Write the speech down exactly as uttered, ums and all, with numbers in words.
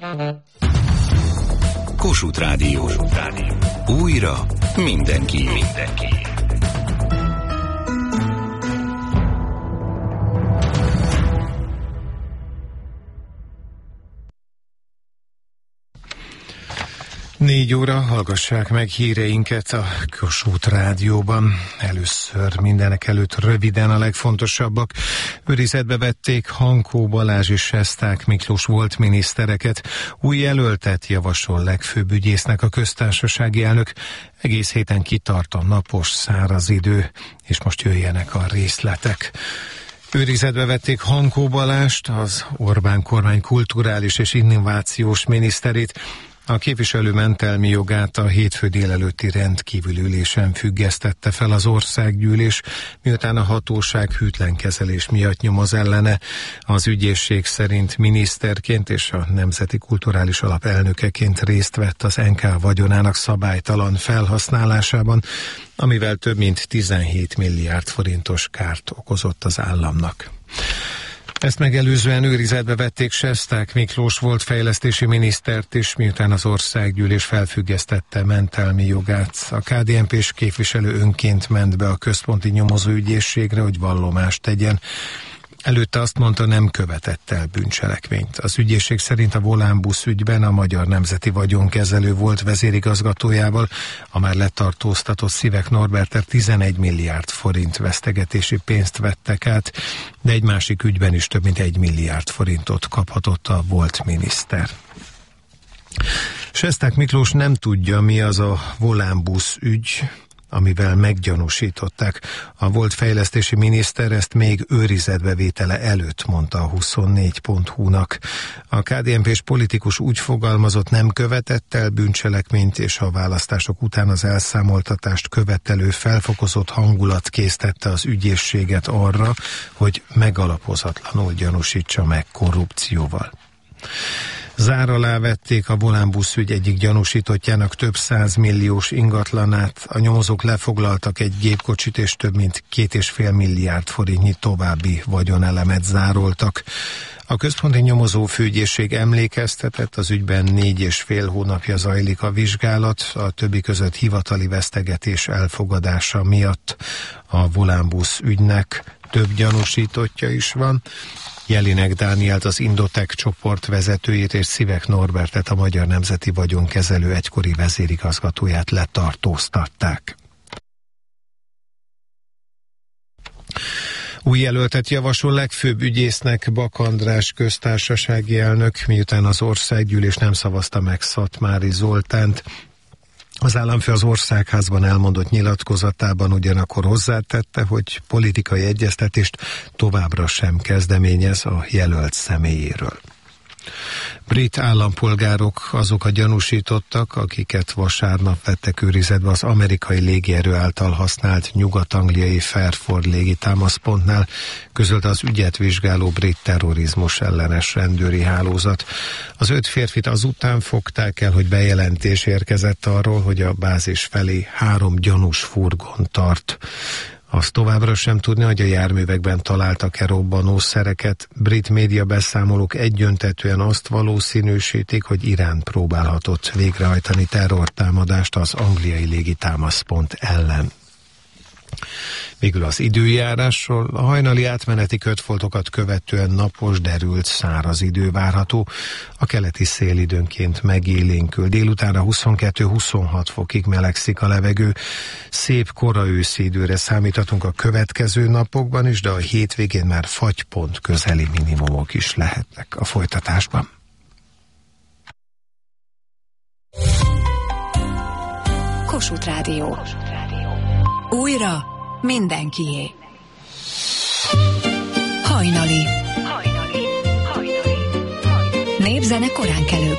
Kossuth Rádió. Újra mindenki. mindenki. Négy óra, hallgassák meg híreinket a Kossuth Rádióban. Először mindenek előtt röviden a legfontosabbak. Őrizetbe vették Hankó Balázs és Sesták Miklós volt minisztereket. Új jelöltet javasol legfőbb ügyésznek a köztársasági elnök. Egész héten kitart a napos, száraz idő, és most jöjjenek a részletek. Őrizetbe vették Hankó Balázst, az Orbán kormány kulturális és innovációs miniszterét. A képviselő mentelmi jogát a hétfő délelőtti rendkívüli ülésen függesztette fel az országgyűlés, miután a hatóság hűtlen kezelés miatt nyomoz ellene. Az ügyészség szerint miniszterként és a Nemzeti Kulturális Alap elnökeként részt vett az en ká vagyonának szabálytalan felhasználásában, amivel több mint tizenhét milliárd forintos kárt okozott az államnak. Ezt megelőzően őrizetbe vették Sesták Miklós volt fejlesztési minisztert is, miután az országgyűlés felfüggesztette mentelmi jogát. A ká dé en pés képviselő önként ment be a központi nyomozóügyészségre, hogy vallomást tegyen. Előtte azt mondta, nem követett el bűncselekményt. Az ügyészség szerint a Volánbusz ügyben a Magyar Nemzeti Vagyonkezelő volt vezérigazgatójával, a már letartóztatott Szivek Norberter tizenegy milliárd forint vesztegetési pénzt vettek át, de egy másik ügyben is több mint egy milliárd forintot kaphatott a volt miniszter. Sesták Miklós nem tudja, mi az a Volánbusz ügy, amivel meggyanúsították. A volt fejlesztési miniszter ezt még őrizetbevétele előtt mondta a huszonnégy pont hu-nak. A ká dé en pés politikus úgy fogalmazott, nem követett el bűncselekményt, és a választások után az elszámoltatást követelő felfokozott hangulat késztette az ügyészséget arra, hogy megalapozatlanul gyanúsítsa meg korrupcióval. Zár alá vették a Volánbusz ügy egyik gyanúsítottjának több százmilliós ingatlanát. A nyomozók lefoglaltak egy gépkocsit, és több mint két és fél milliárd forintnyi további vagyonelemet zároltak. A központi nyomozó főügyészség emlékeztetett, az ügyben négy és fél hónapja zajlik a vizsgálat, a többi között hivatali vesztegetés elfogadása miatt. A Volánbusz ügynek több gyanúsítottja is van. Jelinek Dánielt, az Indotek csoport vezetőjét, és Szivek Norbertet, a Magyar Nemzeti Vagyonkezelő egykori vezérigazgatóját letartóztatták. Új jelöltet javasol legfőbb ügyésznek Bak András köztársasági elnök, miután az országgyűlés nem szavazta meg Szatmári Zoltánt. Az államfő az Országházban elmondott nyilatkozatában ugyanakkor hozzátette, hogy politikai egyeztetést továbbra sem kezdeményez a jelölt személyéről. Brit állampolgárok azok a gyanúsítottak, akiket vasárnap vettek őrizetbe az amerikai légierő által használt nyugat-angliai Fairford légitámaszpontnál, közölte az ügyet vizsgáló brit terrorizmus ellenes rendőri hálózat. Az öt férfit azután fogták el, hogy bejelentés érkezett arról, hogy a bázis felé három gyanús furgon tart. Azt továbbra sem tudni, hogy a járművekben találtak-e robbanószereket. Brit média beszámolók egyöntetően azt valószínűsítik, hogy Irán próbálhatott végrehajtani terrortámadást az angliai légitámaszpont ellen. Végül az időjárásról: a hajnali átmeneti kötfoltokat követően napos, derült, száraz idő várható. A keleti szél időnként megélénkül. Délutánra huszonkettő-huszonhat fokig melegszik a levegő. Szép kora őszi időre számíthatunk a következő napokban is, de a hétvégén már fagypont közeli minimumok is lehetnek. A folytatásban. Kossuth Rádió. Újra mindenkié. Hajnali. Népzene korán kelő